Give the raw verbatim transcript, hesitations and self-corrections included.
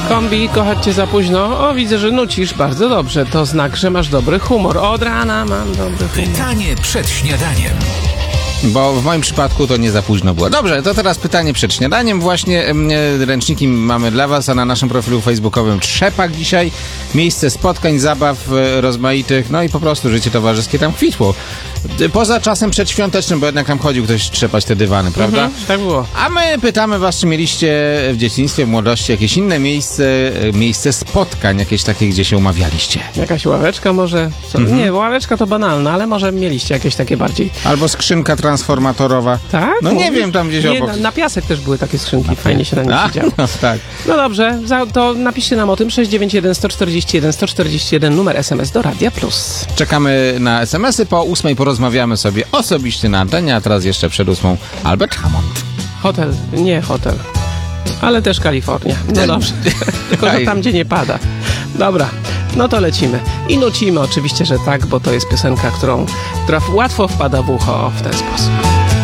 Kombi, kochać cię za późno. O, widzę, że nucisz. Bardzo dobrze. To znak, że masz dobry humor. Od rana mam dobry humor. Pytanie przed śniadaniem. Bo w moim przypadku to nie za późno było. Dobrze, to teraz pytanie przed śniadaniem. Właśnie e, ręczniki mamy dla was, a na naszym profilu facebookowym Trzepak dzisiaj. Miejsce spotkań, zabaw e, rozmaitych, no i po prostu życie towarzyskie tam kwitło. E, Poza czasem przedświątecznym, bo jednak tam chodził ktoś trzepać te dywany, prawda? Mhm, tak było. A my pytamy was, czy mieliście w dzieciństwie, w młodości jakieś inne miejsce, e, miejsce spotkań, jakieś takie, gdzie się umawialiście? Jakaś ławeczka może? Co? Mhm. Nie, ławeczka to banalna, ale może mieliście jakieś takie bardziej... Albo skrzynka transformatorowa. Tak? No nie Mówisz? wiem, tam gdzieś Nie, obok. na, na piasek też były takie skrzynki, fajnie się na nich A, siedziało. no, tak. No dobrze, za, to napiszcie nam o tym sześć dziewięć jeden, sto czterdzieści jeden, sto czterdzieści jeden, numer S M S do Radia Plus. Czekamy na es em esy, po ósmej porozmawiamy sobie osobiście na antenie, a teraz jeszcze przed ósmą Albert Hammond. Hotel, nie hotel, ale też Kalifornia. No dobrze, tylko że tam, gdzie nie pada. Dobra, no to lecimy. I nucimy oczywiście, że tak, bo to jest piosenka, którą, która łatwo wpada w ucho w ten sposób.